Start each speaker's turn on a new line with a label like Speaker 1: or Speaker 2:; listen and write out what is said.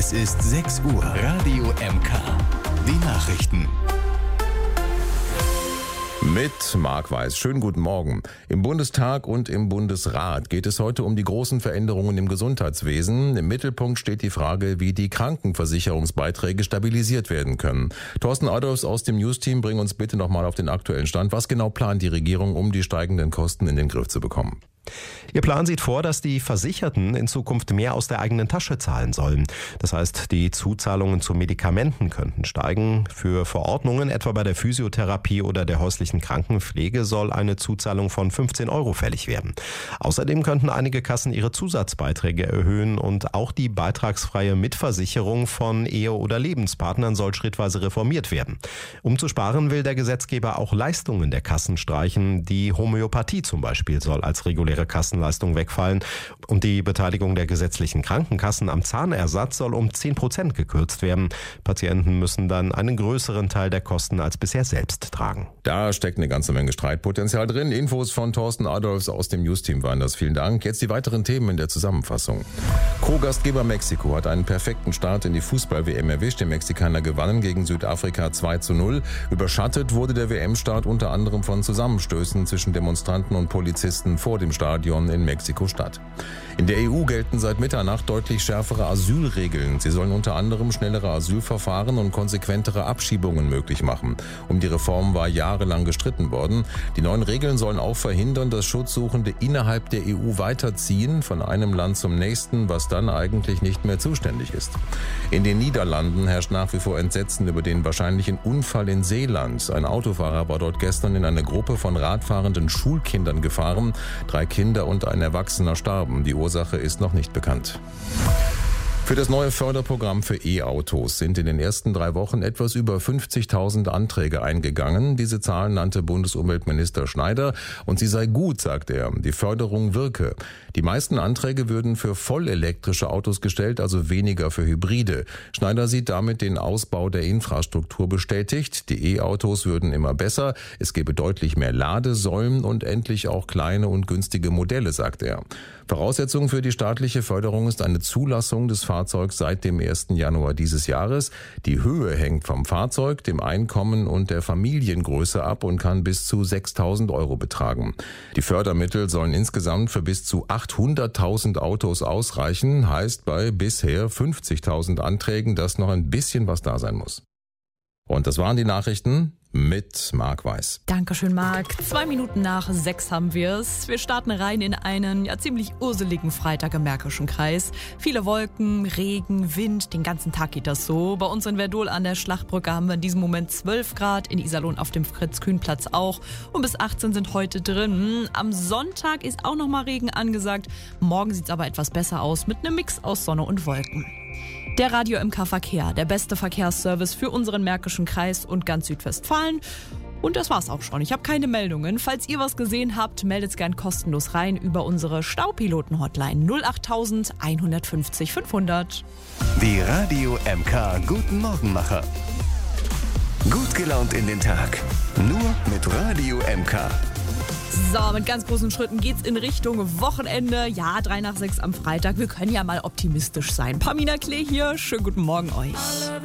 Speaker 1: Es ist 6 Uhr. Radio MK. Die Nachrichten.
Speaker 2: Mit Marc Weiß. Schönen guten Morgen. Im Bundestag und im Bundesrat geht es heute um die großen Veränderungen im Gesundheitswesen. Im Mittelpunkt steht die Frage, wie die Krankenversicherungsbeiträge stabilisiert werden können. Thorsten Adolfs aus dem News-Team, bring uns bitte nochmal auf den aktuellen Stand. Was genau plant die Regierung, um die steigenden Kosten in den Griff zu bekommen?
Speaker 3: Ihr Plan sieht vor, dass die Versicherten in Zukunft mehr aus der eigenen Tasche zahlen sollen. Das heißt, die Zuzahlungen zu Medikamenten könnten steigen. Für Verordnungen, etwa bei der Physiotherapie oder der häuslichen Krankenpflege, soll eine Zuzahlung von 15 € fällig werden. Außerdem könnten einige Kassen ihre Zusatzbeiträge erhöhen und auch die beitragsfreie Mitversicherung von Ehe- oder Lebenspartnern soll schrittweise reformiert werden. Um zu sparen, will der Gesetzgeber auch Leistungen der Kassen streichen. Die Homöopathie zum Beispiel soll als reguläre Kassenleistung wegfallen und die Beteiligung der gesetzlichen Krankenkassen am Zahnersatz soll um 10% gekürzt werden. Patienten müssen dann einen größeren Teil der Kosten als bisher selbst tragen.
Speaker 2: Da steckt eine ganze Menge Streitpotenzial drin. Infos von Thorsten Adolfs aus dem News-Team waren das. Vielen Dank. Jetzt die weiteren Themen in der Zusammenfassung. Co-Gastgeber Mexiko hat einen perfekten Start in die Fußball-WM erwischt. Die Mexikaner gewannen gegen Südafrika 2:0. Überschattet wurde der WM-Start unter anderem von Zusammenstößen zwischen Demonstranten und Polizisten vor dem Stadion in Mexiko-Stadt. In der EU gelten seit Mitternacht deutlich schärfere Asylregeln. Sie sollen unter anderem schnellere Asylverfahren und konsequentere Abschiebungen möglich machen. Um die Reform war jahrelang gestritten worden. Die neuen Regeln sollen auch verhindern, dass Schutzsuchende innerhalb der EU weiterziehen, von einem Land zum nächsten, was dann eigentlich nicht mehr zuständig ist. In den Niederlanden herrscht nach wie vor Entsetzen über den wahrscheinlichen Unfall in Zeeland. Ein Autofahrer war dort gestern in eine Gruppe von radfahrenden Schulkindern gefahren. 3 Kinder und ein Erwachsener starben. Die Ursache ist noch nicht bekannt. Für das neue Förderprogramm für E-Autos sind in den ersten 3 Wochen etwas über 50.000 Anträge eingegangen. Diese Zahlen nannte Bundesumweltminister Schneider und sie sei gut, sagt er. Die Förderung wirke. Die meisten Anträge würden für vollelektrische Autos gestellt, also weniger für Hybride. Schneider sieht damit den Ausbau der Infrastruktur bestätigt. Die E-Autos würden immer besser. Es gebe deutlich mehr Ladesäulen und endlich auch kleine und günstige Modelle, sagt er. Voraussetzung für die staatliche Förderung ist eine Zulassung des Fahrzeugs seit dem 1. Januar dieses Jahres. Die Höhe hängt vom Fahrzeug, dem Einkommen und der Familiengröße ab und kann bis zu 6.000 € betragen. Die Fördermittel sollen insgesamt für bis zu 800.000 Autos ausreichen, heißt bei bisher 50.000 Anträgen, dass noch ein bisschen was da sein muss. Und das waren die Nachrichten mit Marc Weiß.
Speaker 4: Dankeschön, Marc. 2 Minuten nach 6 haben wir es. Wir starten rein in einen ziemlich urseligen Freitag im Märkischen Kreis. Viele Wolken, Regen, Wind, den ganzen Tag geht das so. Bei uns in Verdol an der Schlachtbrücke haben wir in diesem Moment 12 Grad, in Iserlohn auf dem Fritz-Kühn-Platz auch. Und bis 18 sind heute drin. Am Sonntag ist auch nochmal Regen angesagt. Morgen sieht es aber etwas besser aus mit einem Mix aus Sonne und Wolken. Der Radio MK Verkehr, der beste Verkehrsservice für unseren Märkischen Kreis und ganz Südwestfalen. Und das war's auch schon. Ich habe keine Meldungen. Falls ihr was gesehen habt, meldet gern kostenlos rein über unsere Staupiloten-Hotline 08000 150 500.
Speaker 1: Die Radio MK Guten Morgenmacher. Gut gelaunt in den Tag. Nur mit Radio MK.
Speaker 4: So, mit ganz großen Schritten geht's in Richtung Wochenende. Ja, 3 nach 6 am Freitag. Wir können ja mal optimistisch sein. Pamina Klee hier. Schönen guten Morgen euch.